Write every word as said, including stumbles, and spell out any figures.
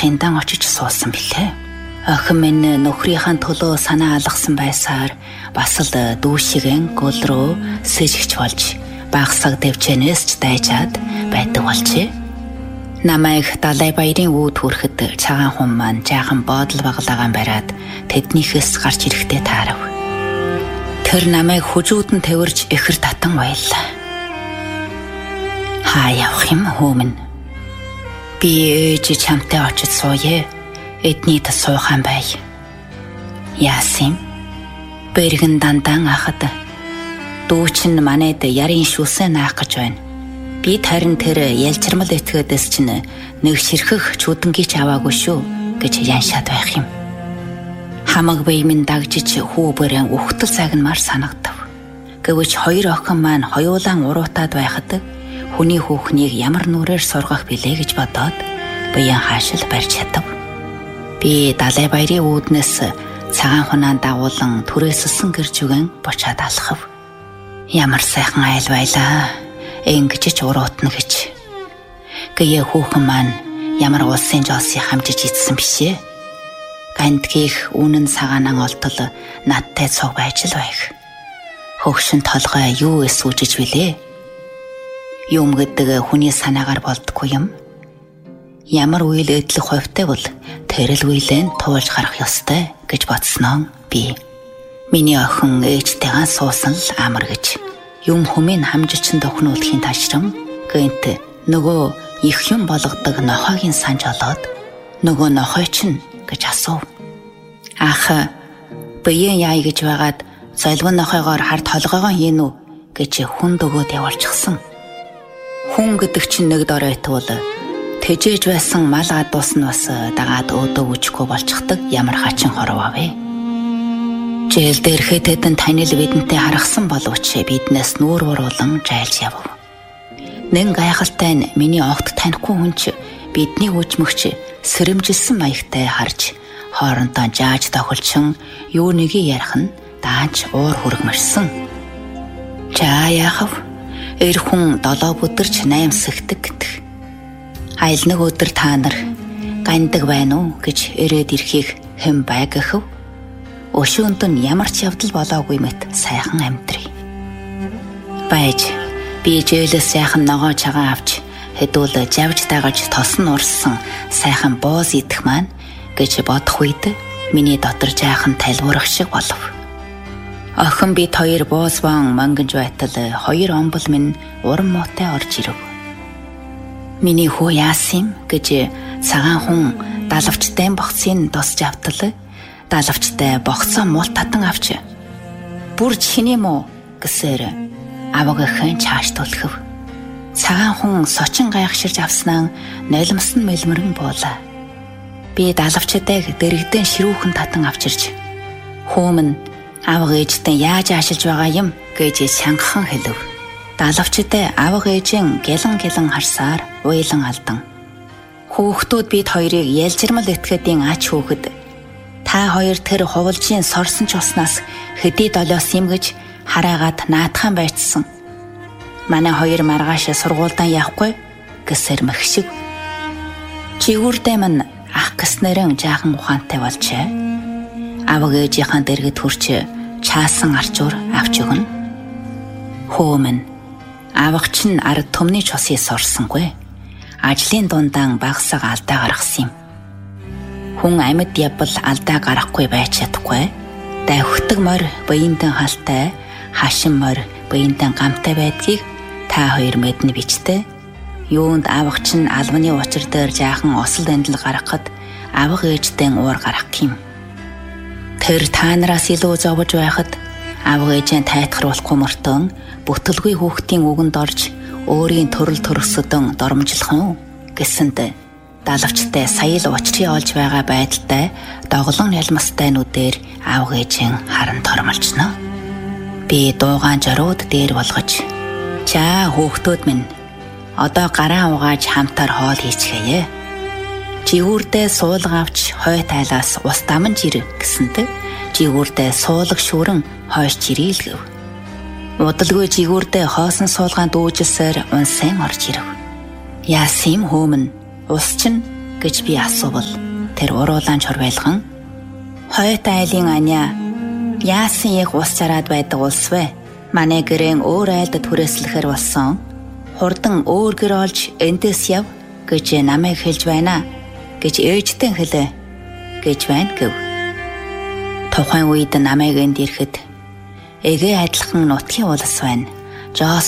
хиндан очиж суусан билээ. Охин минь нөхрийнхээ төлөө санаа алгасан байсаар бас л дүүшигэн гол руу сэжигч болж багсаг дэвчэнээс ч дайжаад байдаг болжээ. Намайг далай баярын үүд хүрэхэд цагаан хүн маань жаахан бодол баглагаан бариад тэднийхээс гарч ирэхдээ таарав. Тэр намайг хүжүүдэн тэрвэрж ихэр татан баяллаа. Хаа явах юм хөөмн? Би ээж чамтай очиж сууя. Эдний та суухан бай. Яасан? Бэргэн дандан ахад. Дүүчин манайд ярин шүсээ наах гэж байна. Би тарин тэр ялчирмал этгээдэс чинь нэг ширхэх чүдэнгийч аваагүй шүү гэж яншаад байх юм. Хамаг бие минь дагжиж хүү бүрэн ухтал загнамар санагдав. Гэвч хоёр охин маань хоёулаан уруутаад байхад хүний хүүхнийг ямар нүрээр сургах билээ гэж бодоод биеийн хаашил барьж чадав. Би далай баярын үүднээс цагаан хунаан дагуулan түрээсэлсэн гэржүгэн бочаад алхав. Ямар сайхан айл байлаа. Ингэж ч уруутна гэж. Гээ хүүхэн маань ямар улсын жоосыг хамжиж идсэн бишээ. Гандгийх үнэн цагаанан олтол надтай цог байж л байх. Хөгшин толгой юу эсвүжиж билээ? Юм гэдэг хүний санаагаар болдгүй юм. Ямар үйл эдлэх хувьтай бол тэр л үйлэн туулж гарах ёстой гэж бодсноо би. Миний охин ээжтэйгээ суусан л амар гэж. Юм хүмийн хамжичин дохнуулахын ташрам гэнт нөгөө их юм болгодог нохойгийн санж олоод нөгөө нохой чинь гэж асуув. Ах биеийн яа гэж байгаад золгон нохойгоор хард толгоогоо хийн үү гэж хүнд өгөөд явуулчихсан. Хүн гэдэг чинь нэг доройтвол тэжээж байсан мал гадуус нь бас дагаад өөдөө үжихгүй болчихдаг ямар хачин хорвоо вэ? Жээл дээр хэтэдэн танил бидэнтэй харгасан боловч биднээс нүүр уруулан жайлж явв. Нэн гайхалтай нь миний огт танихгүй хүн ч бидний үжмөгч сэрэмжилсэн маягтай харж хоорондоо жааж тохилчин юу нэгийг ярих нь даанч уур хүргмэрсэн. За яахав? Эр хүн долоо бүдэрч наймсагдаг гэдэг. Айл нэг өдөр та нар гандаг байна уу гэж ирээд ирэхийг хэн байгахв? Өшөөнд нь ямар ч явдал болоогүй мэт сайхан амьдрий. Байж би жээлээс сайхан ногоо чагаа авч хэдүүл жавж дагаж тосон урссан сайхан бооз идэх маань гэж бодох үед миний дотор жаахан талбарах шиг болов. Охин бид хоёр бооз баан мангаж байтал хоёр омбол минь уран муутай орж ирэв. Миний хүү яасан юм гэж цагаан хүн далавчтай богцын тосж автал далавчтай богцоо муул татан авч бүр чиний мó гэсээр аваагийнхэн чааш түлхэв. Цагаан хүн сочин гайхширж авснаа нулимсан мэлмэрэн буулаа. Би далавчтай дэрэгдэн ширүүхэн татан авчирч хөөмн аваг ээжтэй яаж аашилж байгаа юм гэж шангахан хэлв. Далавчтай аваг ээжийн гэлэн гэлэн харсаар уйлан алдан. Хүүхдүүд бид хоёрыг ялжирмал этгээдийн ач хүүхэд та хоёр тэр хувалжийн сорсон ч уснаас хэдий долоос юм гэж хараагаад наадхан байцсан. Манай хоёр маргааш сургуультай явахгүй гэсээр мэгшиг. Жигүүрдээ мань ах гэснээрэн жаахан ухаантай болжээ. Аваг ээжийнхэн дэргэд хурч чаасан арчуур авч өгнө. Хөөмн авах чинь ард түмний чусыг сорсонгүй. Ажлын дундаан багсаг алдаа гаргасан юм. Хүн амьд явбал алдаа гарахгүй байж чадахгүй. Давхдаг морь биендэн халтай, хашин морь биендэн гамтай байдгийг та хоёр мэднэ бичтэй. Юунд авах чинь албаны учир дээр жаахан осол дандал гаргахад авах ээжтэй уур гарах юм. Тэр та нараас илүү зовж байхад авах ээжээ тайтгаруулахгүй мөртөө бүтэлгүй хүүхдийн үгэнд орж өөрийн төрөл төрөсөдөн дормжлох нь гэсэнд далавчтай саял учрыг олж байгаа байдалтай доголон ялмастай нүдээр авах ээжийн харан тормолжно. Би дуугаан жорууд дээр болгож "За хүүхдүүд минь одоо гараа угааж хамтаар хоол хийчихье. Жигүүрдээ суулга авч хой тайлаас ус дамж ир" гэсэнд жигүүрдээ суулга шүүрэн хойш чирээлгэв. Удалгүй жигүүрдээ хоосон суулгаан дүүжилсээр унсан орж ирэв. "Яасан юм хөөмн? Ус чинь" гэж би асуувал тэр уруулаан чорвайлхан "Хойт айлын аниа яасан их ус зараад байдаг улс вэ? Манай гэрэн өөр айлдад хүрээслэхэр болсон. Хурдан өөр гэр олж эндээс яв гэж намайг хэлж байна" гэж ээжтэй хэлээ гэж байна гэв. Тухайн үед намайг энд ирэхэд эгээ адилхан нутгийн улс байна. Жос